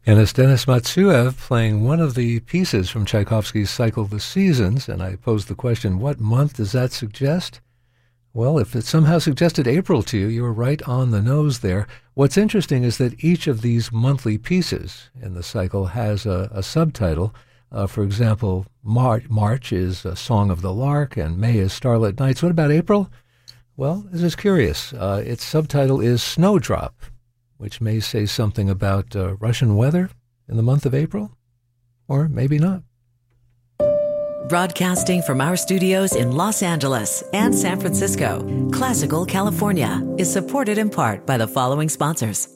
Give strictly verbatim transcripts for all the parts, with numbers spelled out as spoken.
And it's Denis Matsuev playing one of the pieces from Tchaikovsky's cycle The Seasons, and I posed the question, what month does that suggest? Well, if it somehow suggested April to you, you were right on the nose there. What's interesting is that each of these monthly pieces in the cycle has a, a subtitle. Uh, for example, Mar- March is a Song of the Lark, and May is Starlit Nights. What about April? Well, this is curious. Uh, its subtitle is Snowdrop, which may say something about uh, Russian weather in the month of April, or maybe not. Broadcasting from our studios in Los Angeles and San Francisco, Classical California is supported in part by the following sponsors.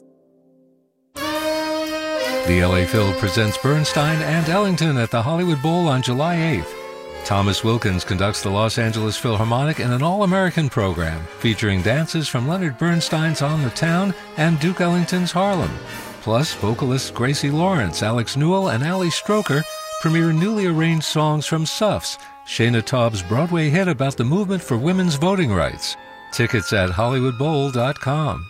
The L A Phil presents Bernstein and Ellington at the Hollywood Bowl on July eighth. Thomas Wilkins conducts the Los Angeles Philharmonic in an all-American program featuring dances from Leonard Bernstein's On the Town and Duke Ellington's Harlem. Plus, vocalists Gracie Lawrence, Alex Newell, and Ali Stroker premiere newly arranged songs from Suffs, Shana Taub's Broadway hit about the movement for women's voting rights. Tickets at hollywood bowl dot com.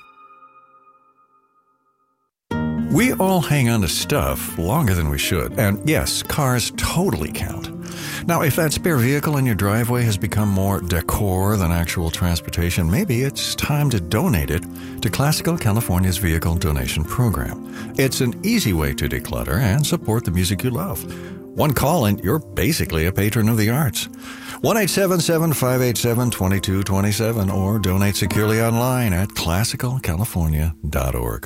We all hang on to stuff longer than we should, and yes, cars totally count. Now, if that spare vehicle in your driveway has become more decor than actual transportation, maybe it's time to donate it to Classical California's Vehicle Donation Program. It's an easy way to declutter and support the music you love. One call and you're basically a patron of the arts. one eight seven seven, five eight seven, two two two seven or donate securely online at classical california dot org.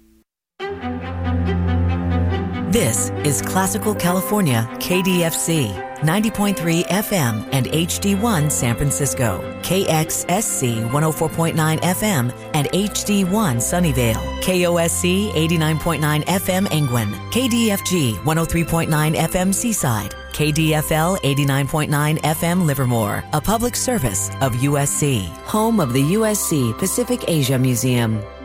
This is Classical California, K D F C, ninety point three F M and H D one San Francisco, K X S C one oh four point nine F M and H D one Sunnyvale, K O S C eighty-nine point nine F M Engwin, K D F G one oh three point nine F M Seaside, K D F L eighty-nine point nine F M Livermore, a public service of U S C, home of the U S C Pacific Asia Museum.